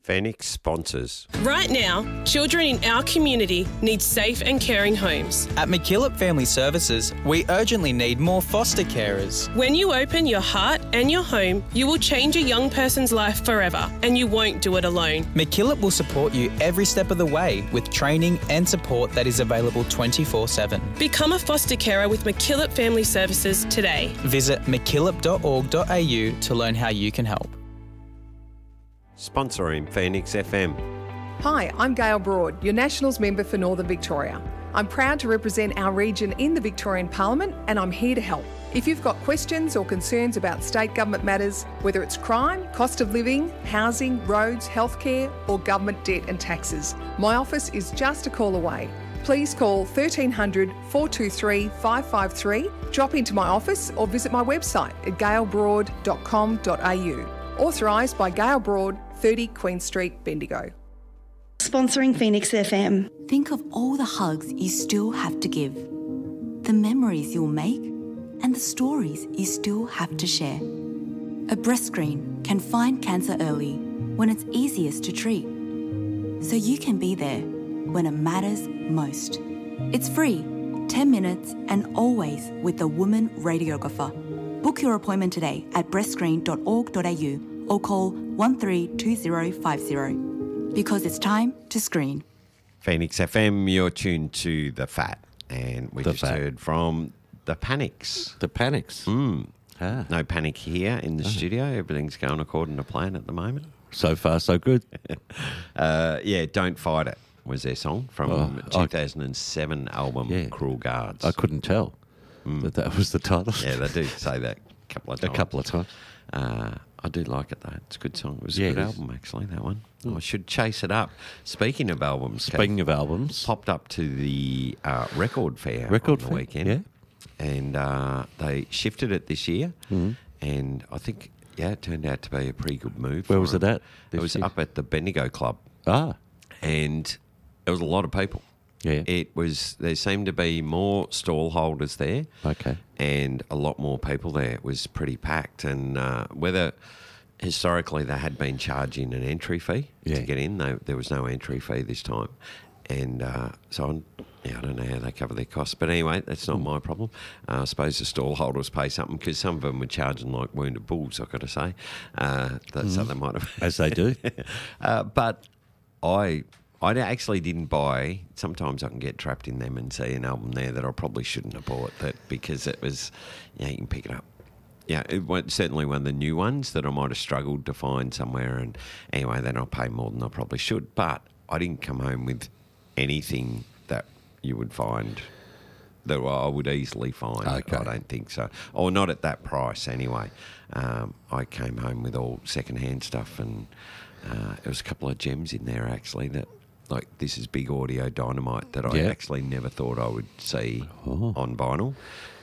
Phoenix sponsors. Right now, children in our community need safe and caring homes. At McKillop Family Services, we urgently need more foster carers. When you open your heart and your home, you will change a young person's life forever, and you won't do it alone. McKillop will support you every step of the way with training and support that is available 24/7. Become a foster carer with McKillop Family Services today. Visit mckillop.org.au to learn how you can help. Sponsoring Phoenix FM. Hi, I'm Gail Broad, your Nationals member for Northern Victoria. I'm proud to represent our region in the Victorian Parliament, and I'm here to help. If you've got questions or concerns about state government matters, whether it's crime, cost of living, housing, roads, healthcare, or government debt and taxes, my office is just a call away. Please call 1300 423 553, drop into my office or visit my website at gailbroad.com.au. Authorised by Gail Broad, 30 Queen Street, Bendigo. Sponsoring Phoenix FM. Think of all the hugs you still have to give, the memories you'll make, and the stories you still have to share. A breast screen can find cancer early when it's easiest to treat, so you can be there when it matters most. It's free, 10 minutes, and always with a woman radiographer. Book your appointment today at breastscreen.org.au or call 132050 because it's time to screen. Phoenix FM, you're tuned to The Fat, and we just heard from The Panics. The Panics. No panic here in the studio. Everything's going according to plan at the moment. So far, so good. Don't Fight It was their song from 2007 album Cruel Guards. I couldn't tell that was the title. Yeah, they do say that a couple of times. I do like it though. It's a good song. It was a good album actually, that one. I should chase it up. Speaking of albums, popped up to the record fair on the weekend. And they shifted it this year. And I think, it turned out to be a pretty good move. Where was it at? It was up at the Bendigo Club. And there was a lot of people. There seemed to be more stall holders there. And a lot more people there. It was pretty packed. And whether historically they had been charging an entry fee to get in, there was no entry fee this time. And so I don't know how they cover their costs. But anyway, that's not my problem. I suppose the stall holders pay something because some of them were charging like wounded bulls, I've got to say. So they might have. As they do. But I actually didn't buy. Sometimes I can get trapped in them and see an album there that I probably shouldn't have bought that because it was, you can pick it up. It was certainly one of the new ones that I might have struggled to find somewhere. And anyway, then I'll pay more than I probably should. But I didn't come home with anything that you would find that I would easily find. I don't think so. Or not at that price anyway. I came home with all second-hand stuff and there was a couple of gems in there actually that, like, this is big audio dynamite that I actually never thought I would see on vinyl.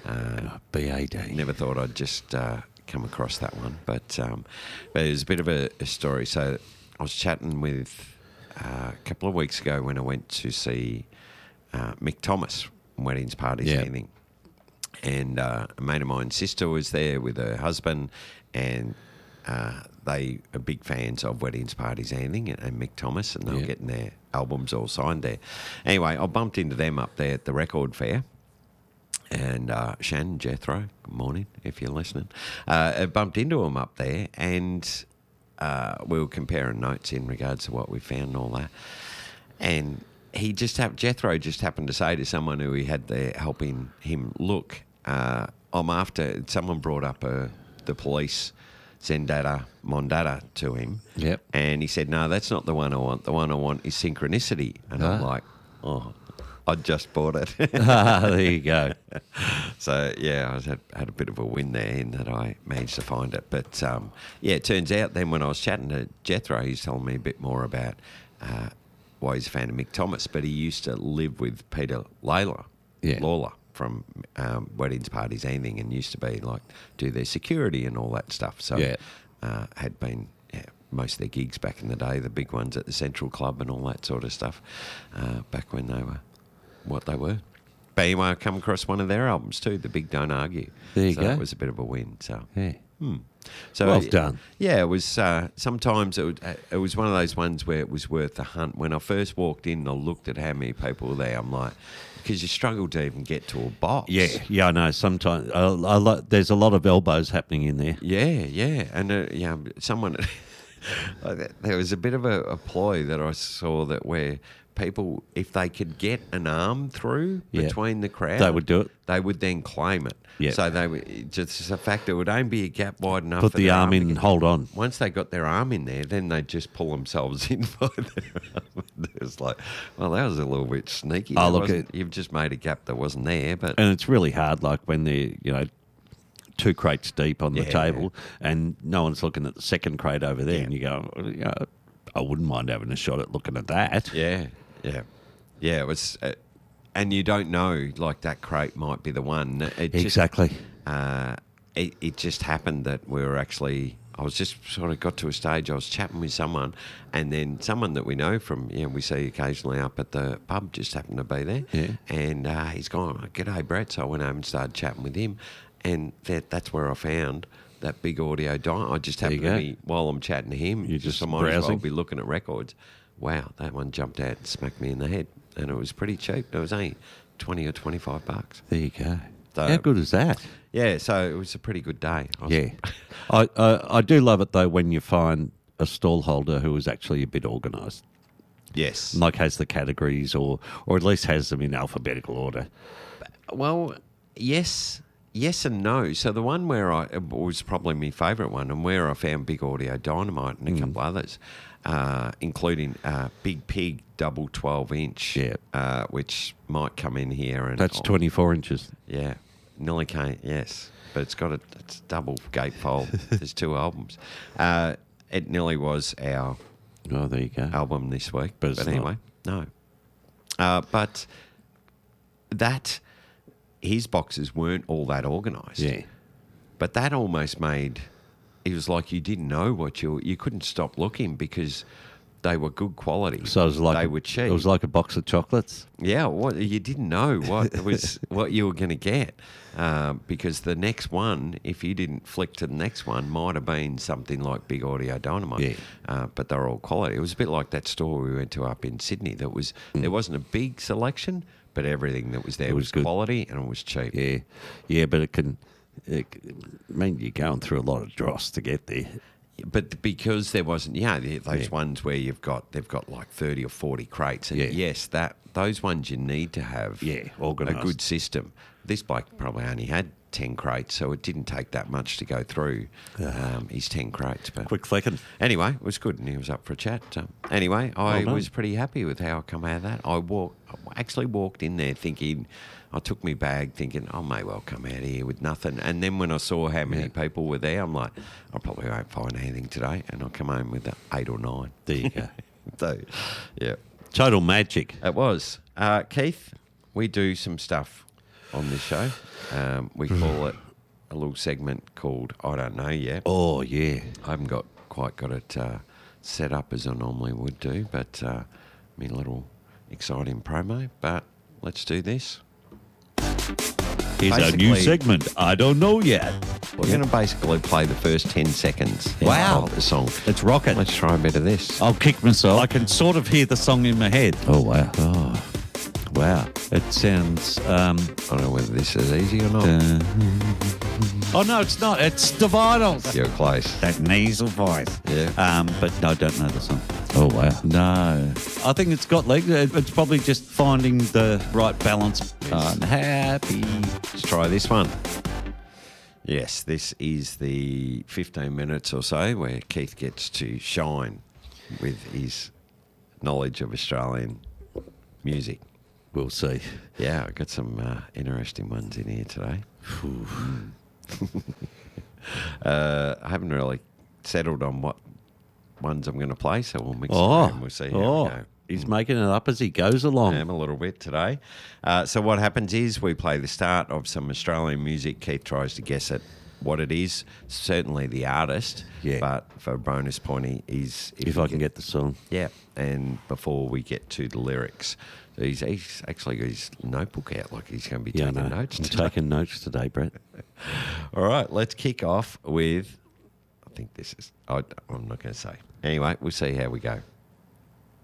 BAD. Never thought I'd just come across that one. But it was a bit of a story. So I was chatting with a couple of weeks ago when I went to see Mick Thomas, Weddings, Parties, Anything. And a mate of mine's sister was there with her husband, and they are big fans of Weddings, Parties, Anything and Mick Thomas, and they were getting their albums all signed there. Anyway, I bumped into them up there at the record fair. And Shannon, Jethro, good morning if you're listening. I bumped into them up there, and we were comparing notes in regards to what we found and all that. And Jethro just happened to say to someone who he had there helping him look, I'm after, someone brought up the Police Zendatta Mondatta to him. And he said, no, that's not the one I want. The one I want is Synchronicity. And I'm like, I just bought it. There you go. So, I had a bit of a win there in that I managed to find it. But, it turns out then when I was chatting to Jethro, he's telling me a bit more about why he's a fan of Mick Thomas, but he used to live with Peter Lawler from Weddings, Parties, Anything, and used to be like do their security and all that stuff. So had been most of their gigs back in the day, the big ones at the Central Club and all that sort of stuff, back when they were what they were. But anyway, I come across one of their albums too, The Big Don't Argue. There you go. That was a bit of a win. So So Well done. Yeah, it was. Sometimes it was one of those ones where it was worth the hunt. When I first walked in, I looked at how many people were there. I'm like, because you struggle to even get to a box. Yeah, I know. Sometimes there's a lot of elbows happening in there. Yeah, and someone. There was a bit of a ploy that I saw that where people, if they could get an arm through between the crowd, They would do it. They would then claim it. Yeah. So they would, just the fact it would only be a gap wide enough. Put for the their arm in to and get- hold on. Once they got their arm in there, then they'd just pull themselves in by their arm. It was like, well, that was a little bit sneaky. Oh, That look, wasn't- you've just made a gap that wasn't there, but And it's really hard, like when they're, 2 crates deep on the Yeah. table and no one's looking at the second crate over there, Yeah. and you go, I wouldn't mind having a shot at looking at that. yeah. It was, and you don't know, like that crate might be the one. It just, Exactly. it just happened that we were actually. I was just sort of got to a stage. I was chatting with someone, and then someone that we know from, we see occasionally up at the pub just happened to be there. Yeah. And he's gone, "G'day, Brett." So I went home and started chatting with him, and that's where I found that big audio I just There you happened to go. be, while I'm chatting to him, You're just I might as well browsing. be looking at records. Wow, that one jumped out and smacked me in the head, and it was pretty cheap. It was only $20 or $25. There you go. So- How good is that? Yeah, so it was a pretty good day. I was- Yeah. I do love it, though, when you find a stall holder who is actually a bit organised, Yes. like has the categories or at least has them in alphabetical order. Well, yes and no. So the one where it was probably my favourite one, and where I found Big Audio Dynamite and a couple others, including Big Pig double 12-inch, Yeah. which might come in here. And That's 24 inches. Yeah, nearly came. Yes, but it's double gatefold. There's 2 albums. It nearly was our Oh, there you go. album this week, But it's anyway, no. But his boxes weren't all that organised. Yeah. But that almost made it was like you didn't know what you couldn't stop looking because they were good quality. So it was like they were cheap. It was like a box of chocolates. Yeah, you didn't know what you were going to get because the next one, if you didn't flick to the next one, might have been something like Big Audio Dynamite. Yeah. But they're all quality. It was a bit like that store we went to up in Sydney. There wasn't a big selection, but everything that was there was good. quality and it was cheap. Yeah, but I mean, you're going through a lot of dross to get there. But because there wasn't, those ones where they've got like 30 or 40 crates, and yes, those ones you need to have a organised. good system. This bloke probably only had 10 crates, so it didn't take that much to go through his 10 crates. But Quick flicking. anyway, it was good, and he was up for a chat. Anyway, I done. was pretty happy with how I come out of that. I actually walked in there thinking, I took my bag thinking, I may well come out of here with nothing. And then when I saw how many people were there, I'm like, I probably won't find anything today. And I'll come home with 8 or 9. There you go. So, yeah. Total magic. It was. Keith, we do some stuff on this show. We call it a little segment called I Don't Know Yet. Oh, yeah. I haven't quite got it set up as I normally would do, but me little exciting promo. But let's do this. Here's our new Basically- segment. I don't know yet. We're going to basically play the first 10 seconds Wow. of the song. Let's rock it. Let's try a bit of this. I'll kick myself. I can sort of hear the song in my head. Oh, wow. Oh, wow. It sounds... I don't know whether this is easy or not. oh, no, it's not. It's the Vitals. You're close. That nasal voice. Yeah. But no, I don't know the song. Oh, wow. No. I think it's got legs. It's probably just finding the right balance. Unhappy. Let's try this one. Yes, this is the 15 minutes or so where Keith gets to shine with his knowledge of Australian music. We'll see. Yeah, I've got some interesting ones in here today. I haven't really settled on what ones I'm going to play, so we'll mix it and we'll see how we go. He's making it up as he goes along. I am a little bit today. So what happens is we play the start of some Australian music. Keith tries to guess it, what it is. Certainly the artist. Yeah. But for a bonus point, he's... If I can get the song. Yeah, and before we get to the lyrics. So he's actually got his notebook out like he's going to be taking notes I'm today. taking notes today, Brett. All right, let's kick off with think this is. I'm not going to say. Anyway, we'll see how we go.